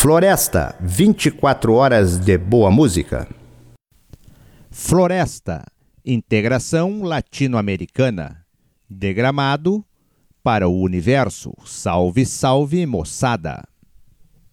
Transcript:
Floresta, 24 horas de boa música. Floresta, integração latino-americana. De Gramado para o universo. Salve, salve, moçada!